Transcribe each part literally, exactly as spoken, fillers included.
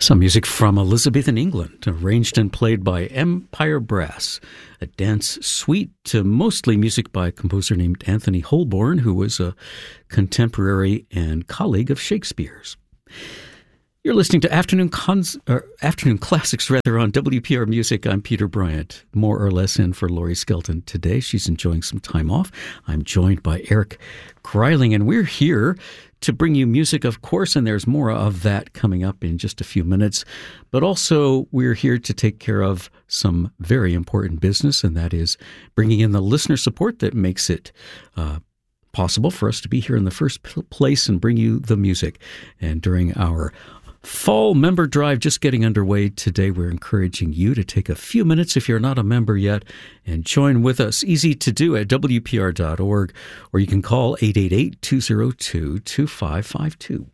Some music from Elizabethan England, arranged and played by Empire Brass, a dance suite to mostly music by a composer named Anthony Holborn, who was a contemporary and colleague of Shakespeare's. You're listening to Afternoon Cons- or Afternoon Classics rather on W P R Music. I'm Peter Bryant, more or less in for Laurie Skelton today. She's enjoying some time off. I'm joined by Eric Greiling, and we're here to bring you music, of course, and there's more of that coming up in just a few minutes. But also, we're here to take care of some very important business, and that is bringing in the listener support that makes it uh, possible for us to be here in the first place and bring you the music. And during our Fall Member Drive just getting underway today, we're encouraging you to take a few minutes if you're not a member yet and join with us. Easy to do at W P R dot org, or you can call eight eight eight, two oh two, two five five two.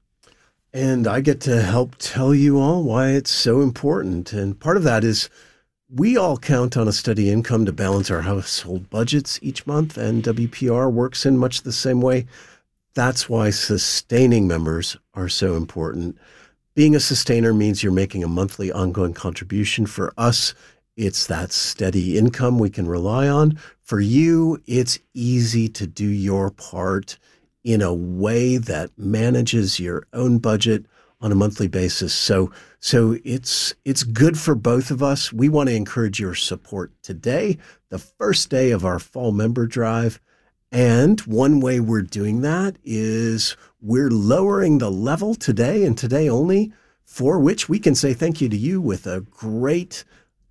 And I get to help tell you all why it's so important. And part of that is we all count on a steady income to balance our household budgets each month, and W P R works in much the same way. That's why sustaining members are so important. Being a sustainer means you're making a monthly ongoing contribution. For us, it's that steady income we can rely on. For you, it's easy to do your part in a way that manages your own budget on a monthly basis. So, so it's it's good for both of us. We want to encourage your support today, the first day of our Fall Member Drive. And one way we're doing that is we're lowering the level today and today only, for which we can say thank you to you with a great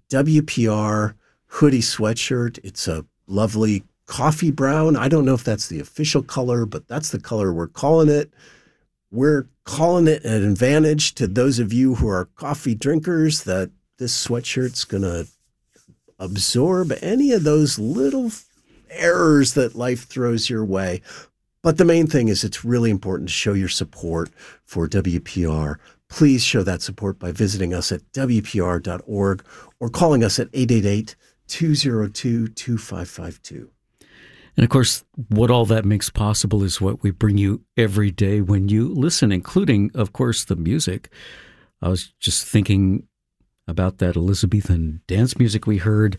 W P R hoodie sweatshirt. It's a lovely coffee brown. I don't know if that's the official color, but that's the color we're calling it. We're calling it an advantage to those of you who are coffee drinkers that this sweatshirt's going to absorb any of those little errors that life throws your way. But the main thing is it's really important to show your support for W P R. Please show that support by visiting us at W P R dot org or calling us at eight eight eight, two oh two, two five five two. And of course, what all that makes possible is what we bring you every day when you listen, including, of course, the music. I was just thinking about that Elizabethan dance music we heard.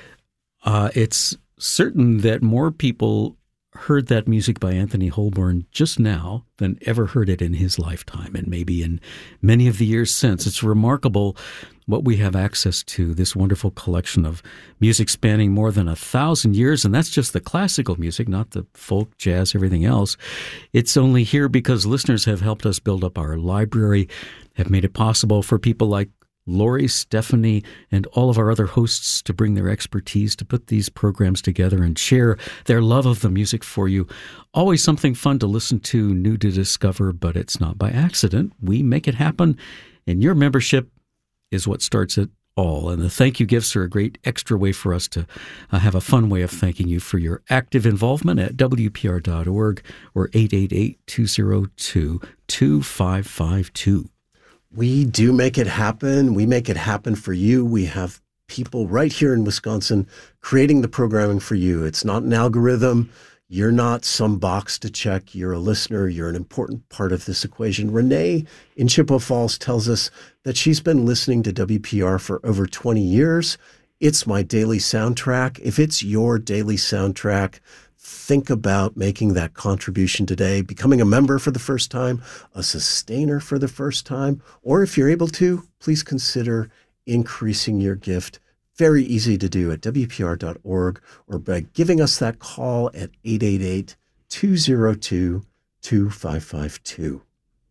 Uh, it's certain that more people heard that music by Anthony Holborn just now than ever heard it in his lifetime, and maybe in many of the years since. It's remarkable what we have access to, this wonderful collection of music spanning more than a thousand years, and that's just the classical music, not the folk, jazz, everything else. It's only here because listeners have helped us build up our library, have made it possible for people like Laurie, Stephanie, and all of our other hosts to bring their expertise to put these programs together and share their love of the music for you. Always something fun to listen to, new to discover, but it's not by accident. We make it happen, and your membership is what starts it all. And the thank you gifts are a great extra way for us to uh, have a fun way of thanking you for your active involvement at W P R dot org or eight eight eight, two oh two, two five five two. We do make it happen. We make it happen for you. We have people right here in Wisconsin creating the programming for you. It's not an algorithm. You're not some box to check. You're a listener. You're an important part of this equation. Renee in Chippewa Falls tells us that she's been listening to W P R for over twenty years. It's my daily soundtrack. If it's your daily soundtrack, think about making that contribution today, becoming a member for the first time, a sustainer for the first time, or if you're able to, please consider increasing your gift. Very easy to do at W P R dot org or by giving us that call at eight eight eight, two oh two, two five five two.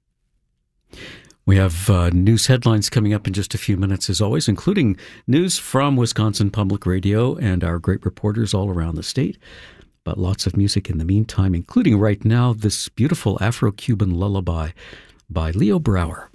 We have uh, news headlines coming up in just a few minutes, as always, including news from Wisconsin Public Radio and our great reporters all around the state. But lots of music in the meantime, including right now this beautiful Afro-Cuban lullaby by Leo Brower.